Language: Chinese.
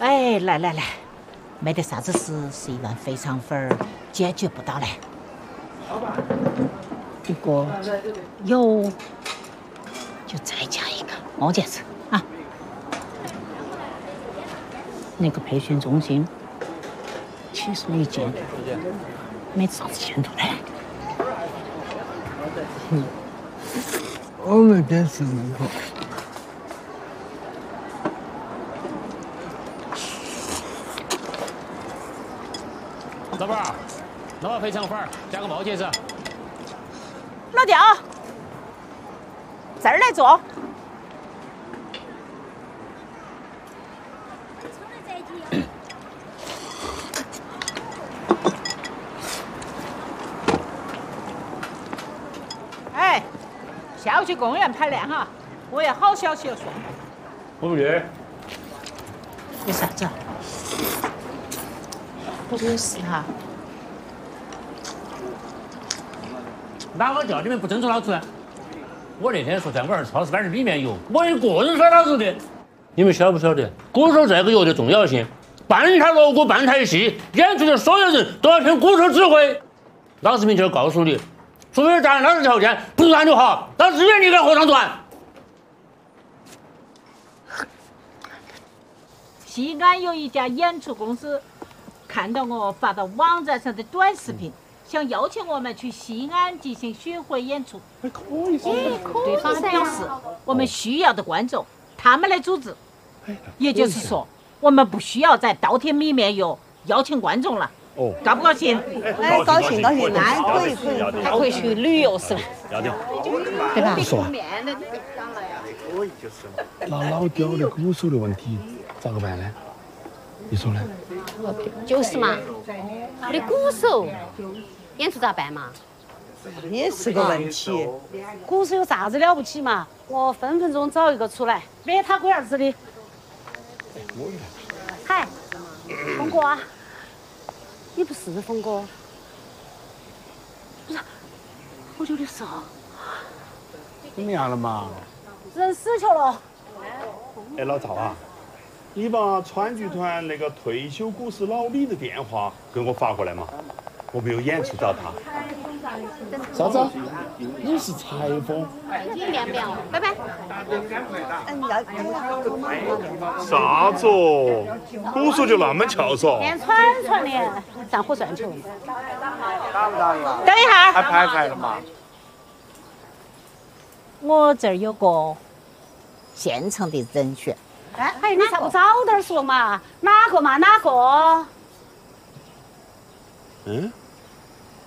哎，来来来，没得啥子事是1碗肥肠粉解决不到嘞。不过有就再加一个毛戒指啊。那个培训中心其实已经没啥子前途嘞。 我们电视门口。 老板儿，弄碗肥肠粉，加个毛戒指。 老刁，这儿来坐。哎，下午去公园排练哈，我有好消息要说。 我不去。 为啥子？我有事哈。 哪个叫你们不尊重老子？我那天说在我儿超市买点米面油，我一个人耍老子的。你们晓不晓得鼓手这个乐的重要性？半台锣鼓半台戏，演出的所有人都要听鼓手指挥。老子明确告诉你，除非答应老子条件，不然就好，老子愿你给合唱团。 西安有一家演出公司看到我发到网站上的短视频。 想邀请我们去西安进行巡回演出， 可以噻。 对方表示我们需要的观众他们来组织，也就是说我们不需要再倒贴米面油邀请观众了。哦，高不高兴？ 哎，高兴高兴，那可以， 还可以去旅游是吧？ 要得， 对吧？ 不说。那老刁的鼓手的问题咋个办呢？你说呢？ 就是嘛，我的鼓手。 演出咋办嘛？ 也是个问题。 鼓手有啥子了不起嘛？我分分钟找一个出来，没他龟儿子的。嗨，峰哥啊，你不是峰哥？不是，我觉得是。 怎么样了嘛？ 人死去了。 哎，老赵啊，你把川剧团那个退休鼓手老李的电话给我发过来嘛。 我没有演出找他。 啥子？你是裁缝？ 你面不要？拜拜。 啥子哦？鼓手就那么翘嗦？ 练串串的，战火算球。 打不打呀？ 等一下。 还排了嘛？ 我这儿有个现成的人选。 哎，你咋不早点说嘛？哪个嘛？哪个？ 嗯。